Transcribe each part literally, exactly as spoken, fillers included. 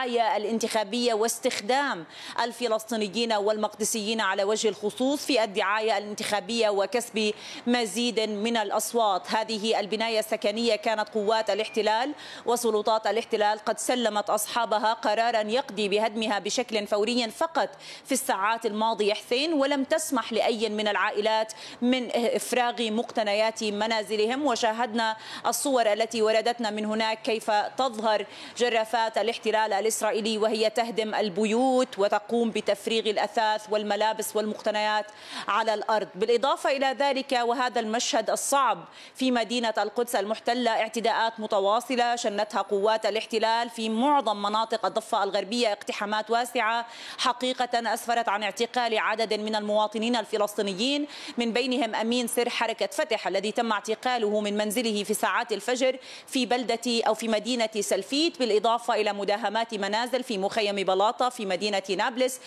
الدعاية الانتخابية واستخدام الفلسطينيين والمقدسيين على وجه الخصوص في الدعاية الانتخابية وكسب مزيد من الأصوات. هذه البناية السكنية كانت قوات الاحتلال وسلطات الاحتلال قد سلمت أصحابها قرارا يقضي بهدمها بشكل فوري فقط في الساعات الماضية حسين، ولم تسمح لأي من العائلات من إفراغ مقتنيات منازلهم. وشاهدنا الصور التي وردتنا من هناك كيف تظهر جرافات الاحتلال الإسرائيلي وهي تهدم البيوت وتقوم بتفريغ الأثاث والملابس والمقتنيات على الأرض. بالإضافة إلى ذلك وهذا المشهد الصعب في مدينة القدس المحتلة، اعتداءات متواصلة شنتها قوات الاحتلال في معظم مناطق الضفة الغربية، اقتحامات واسعة حقيقة أسفرت عن اعتقال عدد من المواطنين الفلسطينيين، من بينهم أمين سر حركة فتح الذي تم اعتقاله من منزله في ساعات الفجر في بلدة أو في مدينة سلفيت، بالإضافة إلى مداهمات منازل في مخيم بلاطة في مدينة نابلس،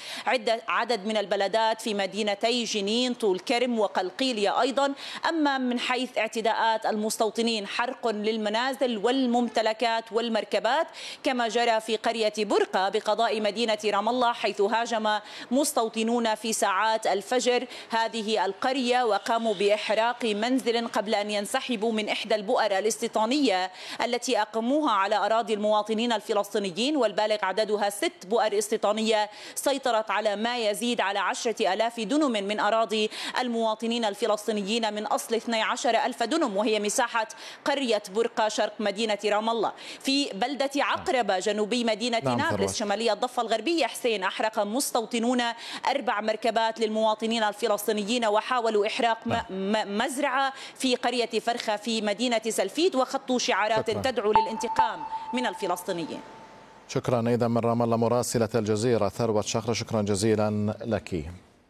عدد من البلدات في مدينتي جنين طول كرم وقلقيلية أيضا. أما من حيث اعتداءات المستوطنين، حرق للمنازل والممتلكات والمركبات كما جرى في قرية برقة بقضاء مدينة رام الله، حيث هاجم مستوطنون في ساعات الفجر هذه القرية وقاموا بإحراق منزل قبل أن ينسحبوا من إحدى البؤر الاستيطانية التي أقموها على أراضي المواطنين الفلسطينيين، والبالغ عددها ست بؤر استيطانية سيطرت على ما يزيد على عشرة آلاف دنم من أراضي المواطنين الفلسطينيين من أصل اثني عشر ألف دنم، وهي مساحة قرية برقة شرق مدينة رام الله. في بلدة عقربة جنوبي مدينة نعم نابلس شمالية الضفة الغربية حسين، أحرق مستوطنون أربع مركبات للمواطنين الفلسطينيين وحاولوا إحراق نعم. مزرعة في قرية فرخة في مدينة سلفيد، وخطوا شعارات شكرا. تدعو للانتقام من الفلسطينيين. شكرا. إذا من رام الله مراسلة الجزيرة ثروت شخرة، شكرا جزيلا لك.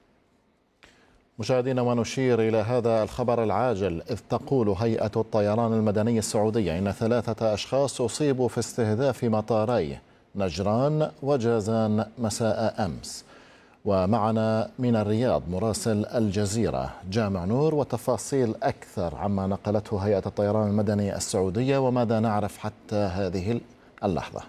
مشاهدينا، ونشير إلى هذا الخبر العاجل، إذ تقول هيئة الطيران المدني السعودية إن ثلاثة أشخاص أصيبوا في استهداف مطاري نجران وجازان مساء أمس. ومعنا من الرياض مراسل الجزيرة جامع نور وتفاصيل أكثر عما نقلته هيئة الطيران المدني السعودية، وماذا نعرف حتى هذه اللحظة.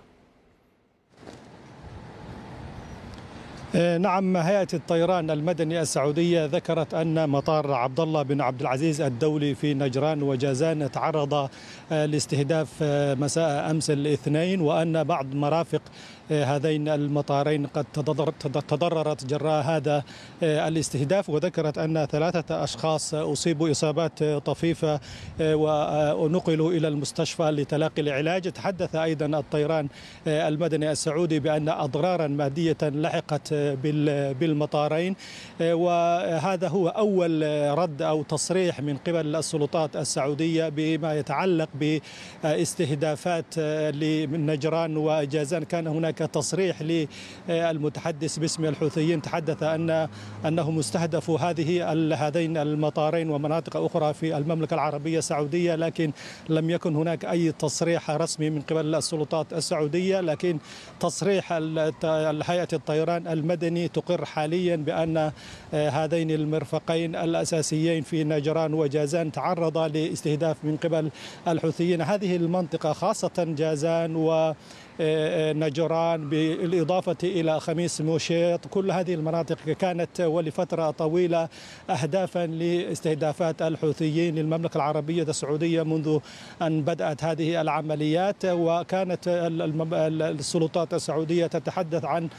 نعم، هيئة الطيران المدني السعودية ذكرت أن مطار عبد الله بن عبد العزيز الدولي في نجران وجازان تعرض لاستهداف مساء أمس الاثنين، وأن بعض مرافق هذين المطارين قد تضررت جراء هذا الاستهداف. وذكرت أن ثلاثة أشخاص أصيبوا إصابات طفيفة ونقلوا إلى المستشفى لتلقي العلاج. تحدث أيضا الطيران المدني السعودي بأن أضرارا مادية لحقت بالمطارين، وهذا هو أول رد أو تصريح من قبل السلطات السعودية بما يتعلق باستهدافات لنجران وجازان. كان هناك تصريح للمتحدث باسم الحوثيين تحدث أن أنهم استهدفوا هذه هذين المطارين ومناطق أخرى في المملكة العربية السعودية، لكن لم يكن هناك أي تصريح رسمي من قبل السلطات السعودية. لكن تصريح هيئة الطيران المدني تقر حاليا بأن هذين المرفقين الأساسيين في نجران وجازان تعرضا لاستهداف من قبل الحوثيين. هذه المنطقة خاصة جازان و نجران بالإضافة إلى خميس موشيط، كل هذه المناطق كانت ولفترة طويلة أهدافا لاستهدافات الحوثيين للمملكة العربية السعودية منذ أن بدأت هذه العمليات. وكانت السلطات السعودية تتحدث عن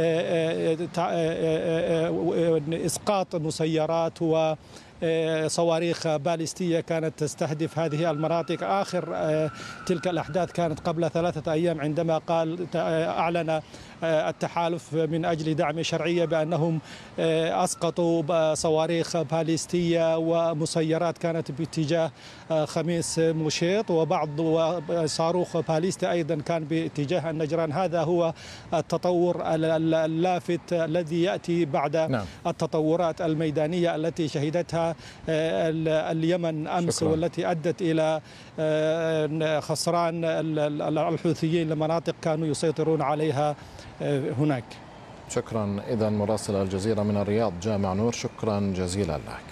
إسقاط مسيرات و صواريخ باليستية كانت تستهدف هذه المناطق. آخر تلك الأحداث كانت قبل ثلاثة أيام عندما قال أعلن التحالف من أجل دعم شرعية بأنهم أسقطوا صواريخ باليستية ومسيرات كانت باتجاه خميس مشيط، وبعض صاروخ باليستي أيضا كان باتجاه النجران. هذا هو التطور اللافت الذي يأتي بعد نعم. التطورات الميدانية التي شهدتها اليمن أمس شكرا. والتي أدت إلى خسران الحوثيين لمناطق كانوا يسيطرون عليها هناك. شكرا. إذا مراسل الجزيرة من الرياض جامع نور، شكرا جزيلا لك.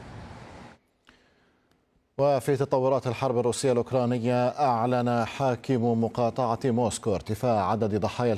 وفي تطورات الحرب الروسية الأوكرانية، أعلن حاكم مقاطعة موسكو ارتفاع عدد ضحايا